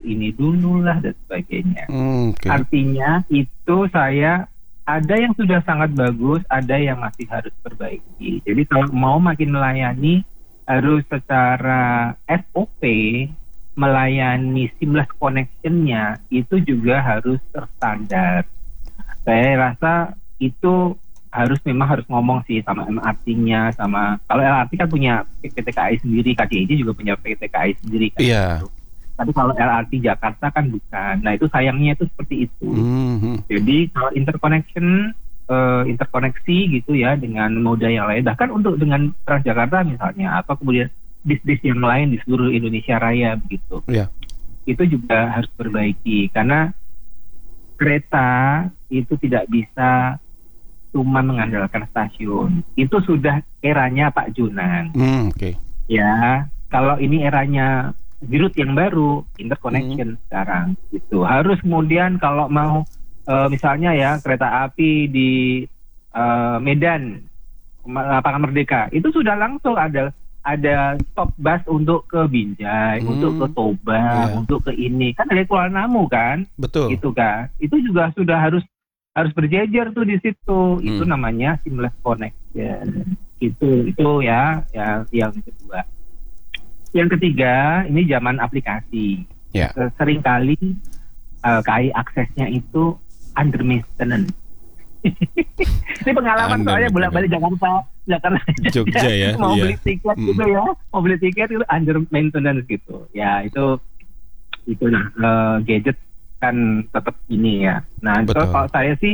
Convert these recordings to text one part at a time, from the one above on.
ini dulu lah dan sebagainya. Okay. Artinya itu saya ada yang sudah sangat bagus, ada yang masih harus perbaiki. Jadi kalau mau makin melayani harus secara SOP melayani seamless connection-nya itu juga harus terstandar. Saya rasa itu memang harus ngomong sih sama MRT-nya, sama kalau LRT kan punya PT KAI sendiri, KCI juga punya PT KAI sendiri kan. Iya. Tapi kalau LRT Jakarta kan bukan. Nah itu sayangnya itu seperti itu. Jadi kalau interkoneksi gitu ya dengan moda yang lain, bahkan untuk dengan Transjakarta misalnya, atau kemudian bis-bis yang lain di seluruh Indonesia Raya begitu. Iya. Itu juga harus perbaiki karena kereta itu tidak bisa cuma mengandalkan stasiun. Itu sudah eranya Pak Junan. Okay. Ya, kalau ini eranya di rute yang baru, interconnection sekarang gitu. Harus kemudian kalau mau misalnya ya kereta api di Medan, Lapangan Merdeka, itu sudah langsung ada stop bus untuk ke Binjai, untuk ke Toba, untuk ke ini. Kan ada Kuala Namu kan? Betul. Gitu kan. Itu juga sudah harus berjejer tuh di situ. Itu namanya seamless connection. Itu ya yang kedua. Yang ketiga, ini zaman aplikasi. Yeah. Seringkali KAI aksesnya itu under maintenance. Ini pengalaman soalnya bolak-balik Jakarta Jogja ya. Mau beli tiket gitu ya, mau beli tiket itu under maintenance gitu. Ya itu gadget kan tetap ini ya. Nah itu kalau saya sih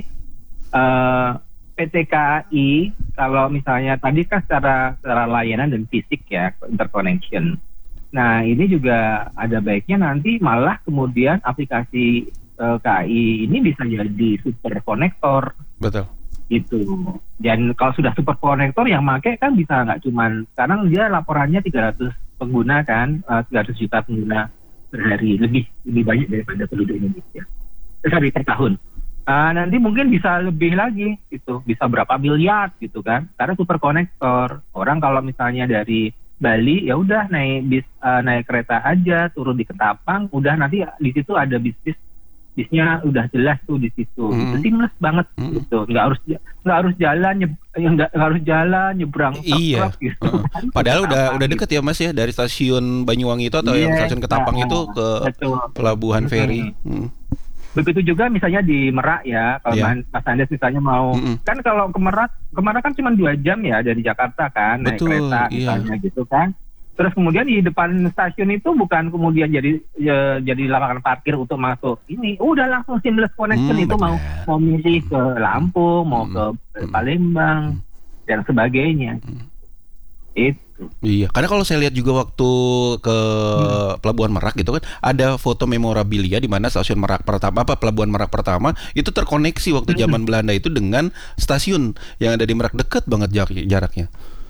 PT KAI kalau misalnya tadi kan secara layanan dan fisik ya interconnection. Nah ini juga ada baiknya nanti malah kemudian aplikasi KAI ini bisa jadi super konektor. Betul. Itu. Dan kalau sudah super konektor yang pakai kan bisa nggak cuman sekarang dia laporannya 300 pengguna kan, 300 juta pengguna per hari, lebih banyak daripada penduduk Indonesia. Sorry, per tahun. Nanti mungkin bisa lebih lagi gitu, bisa berapa miliar gitu kan. Karena super konektor. Orang kalau misalnya dari Bali ya udah naik kereta aja, turun di Ketapang, udah nanti di situ ada bisnya udah jelas tuh di situ. Itu seamless banget gitu. Nggak harus jalan nyebrang iya. gitu. Padahal udah deket ya Mas ya dari stasiun Banyuwangi itu atau yang stasiun Ketapang itu ke pelabuhan feri. Begitu juga misalnya di Merak ya, kalau Mas Andes misalnya mau kan kalau ke Merak kan cuma 2 jam ya dari Jakarta kan naik kereta misalnya gitu kan. Terus kemudian di depan stasiun itu bukan kemudian jadi lapangan parkir untuk masuk ini, udah langsung seamless connection itu mau milih ke Lampung, mau ke Palembang dan sebagainya. Itu. Iya, karena kalau saya lihat juga waktu ke Pelabuhan Merak gitu kan, ada foto memorabilia di mana stasiun Merak pertama, Pelabuhan Merak pertama itu terkoneksi waktu zaman Belanda itu dengan stasiun yang ada di Merak, dekat banget jaraknya.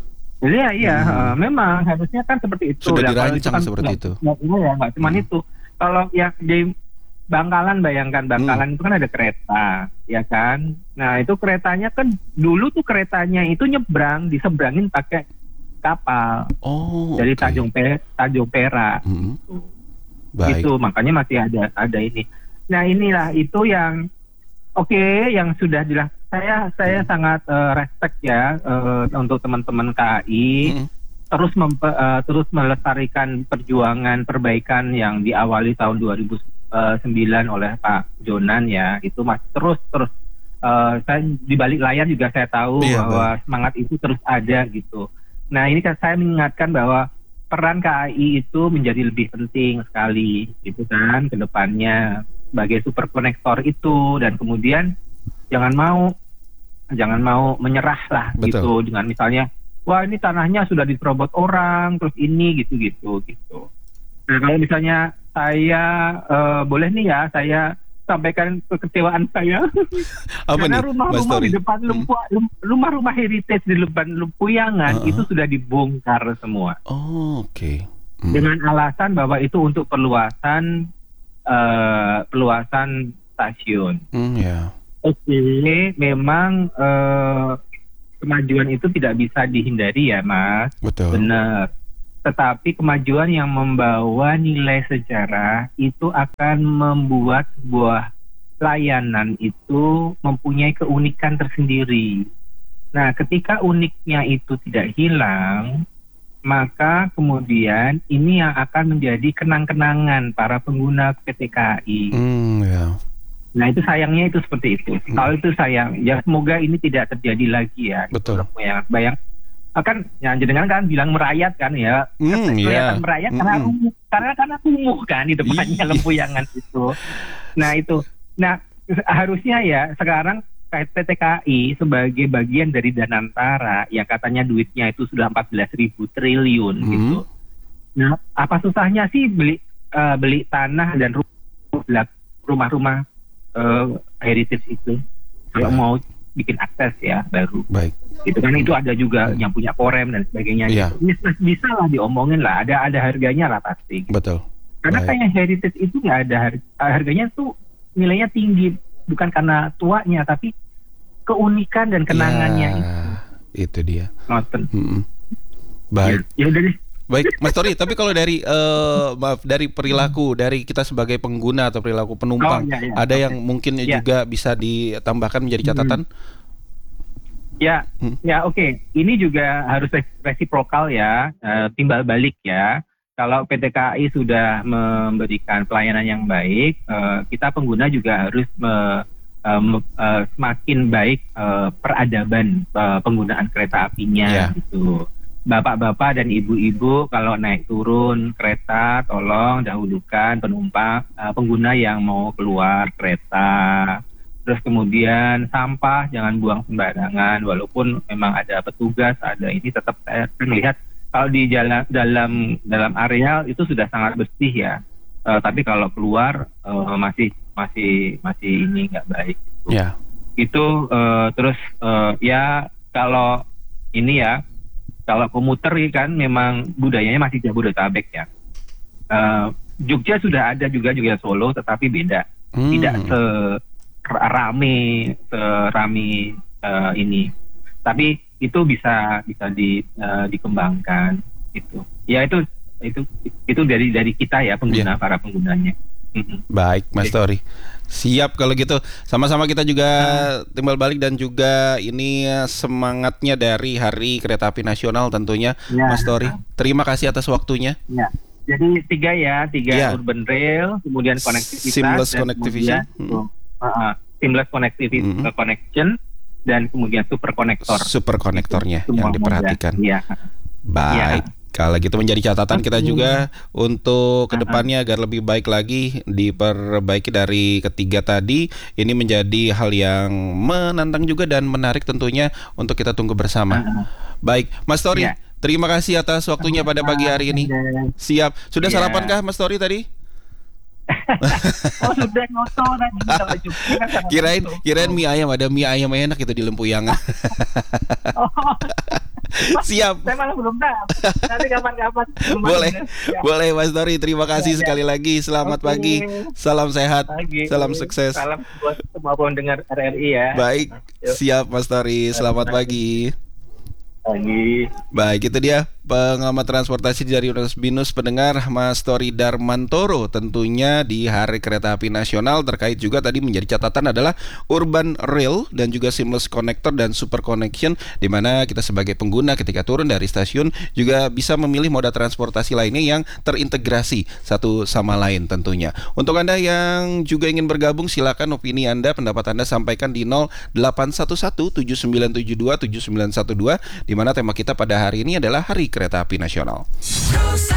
Iya, memang harusnya kan seperti itu. Sudah dirancang seperti itu. Iya, nggak cuma itu. Kalau yang di Bangkalan, bayangkan Bangkalan itu kan ada kereta, ya kan. Nah itu keretanya kan dulu tuh keretanya itu diseberangin pakai kapal dari Tanjung Perak. Itu makanya masih ada ini. Nah inilah itu yang yang sudah dilakukan. Saya sangat respect ya untuk teman-teman KAI terus melestarikan perjuangan perbaikan yang diawali tahun 2009 oleh Pak Jonan ya. Itu masih terus saya di balik layar juga saya tahu bahwa semangat itu terus ada gitu. Nah ini kan saya mengingatkan bahwa peran KAI itu menjadi lebih penting sekali gitu kan ke depannya sebagai super konektor itu, dan kemudian jangan mau menyerah lah. Betul. Gitu dengan misalnya wah ini tanahnya sudah diterobos orang terus ini gitu. Nah kalau misalnya saya boleh nih ya saya sampaikan kekecewaan saya. Karena rumah-rumah di depan rumah-rumah heritage di depan Lempuyangan itu sudah dibongkar semua. Dengan alasan bahwa itu untuk perluasan stasiun. Memang kemajuan itu tidak bisa dihindari ya Mas. Betul. Benar. tetapi kemajuan yang membawa nilai sejarah itu akan membuat sebuah layanan itu mempunyai keunikan tersendiri. Nah, ketika uniknya itu tidak hilang, maka kemudian ini yang akan menjadi kenang-kenangan para pengguna PT KAI. Ya. Nah, itu sayangnya itu seperti itu. Kalau itu sayang, ya semoga ini tidak terjadi lagi ya. Betul. Yang bayang kan, ya jenengan kan bilang merayat kan ya. Kelihatan merayat karena kumuh kan di depannya lempuyangan itu. Nah itu. Nah harusnya ya sekarang PT KAI sebagai bagian dari Danantara yang katanya duitnya itu sudah 14.000 triliun gitu. Nah, apa susahnya sih beli tanah dan rumah-rumah heritage itu kalau mau bikin akses ya baru. Baik. Gitu kan itu ada juga yang punya korem dan sebagainya. Gitu. Bisa lah diomongin lah, ada harganya lah pasti. Betul. Karena kayak heritage itu nggak ada harganya tuh nilainya tinggi bukan karena tuanya tapi keunikan dan kenangannya itu dia. Nonton. Baik. Ya dari. Baik, Mas Tori. Tapi kalau dari dari perilaku dari kita sebagai pengguna atau perilaku penumpang, ada yang mungkin juga bisa ditambahkan menjadi catatan? Ya, oke. Ini juga harus resiprokal ya, timbal balik ya. Kalau PT KAI sudah memberikan pelayanan yang baik, kita pengguna juga harus semakin baik peradaban penggunaan kereta apinya gitu. Bapak-bapak dan ibu-ibu kalau naik turun kereta tolong dahulukan pengguna yang mau keluar kereta. Terus kemudian sampah jangan buang sembarangan walaupun memang ada petugas, ada ini tetap saya melihat kalau di dalam areal itu sudah sangat bersih ya. Tapi kalau keluar masih ini nggak baik. Itu terus ya kalau ini ya kalau komuter kan memang budayanya masih Jabodetabek ya. Jogja sudah ada juga Solo tetapi beda. Tidak serame ini. Tapi itu bisa dikembangkan itu. Ya itu dari kita ya para penggunanya. Baik, Mas Tori. Siap kalau gitu. Sama-sama kita juga timbal balik dan juga ini semangatnya dari Hari Kereta Api Nasional tentunya, Mas Tori. Terima kasih atas waktunya. Ya. Jadi tiga urban rail, kemudian konektivitas, seamless connectivity, seamless connectivity connection, dan kemudian super konektornya yang diperhatikan. Baik. Kalau gitu menjadi catatan kita juga untuk kedepannya agar lebih baik lagi diperbaiki dari ketiga tadi. Ini menjadi hal yang menantang juga dan menarik tentunya untuk kita tunggu bersama. Baik, Mas Tori, terima kasih atas waktunya pada pagi hari ini. Siap. Sudah sarapan kah Mas Tori tadi? Sudah ngotot tadi. Kirain mie ayam, ada mie ayam enak itu di Lempuyangan. Siap. Saya malah belum tahu. Nanti kapan-kapan. Boleh Mas Tori. Terima kasih sekali lagi. Selamat pagi. Salam sehat. Salam sukses. Salam buat semua pendengar RRI ya. Baik. Siap Mas Tori. Selamat pagi. Baik, itu dia pengamat transportasi dari Universitas BINUS pendengar Mas Tori Darmantoro tentunya di Hari Kereta Api Nasional. Terkait juga tadi menjadi catatan adalah urban rail dan juga seamless connector dan super connection, di mana kita sebagai pengguna ketika turun dari stasiun juga bisa memilih moda transportasi lainnya yang terintegrasi satu sama lain tentunya. Untuk Anda yang juga ingin bergabung, silakan opini Anda, pendapat Anda sampaikan di 0811-7972-7912, di mana tema kita pada hari ini adalah Hari Kereta Api Nasional.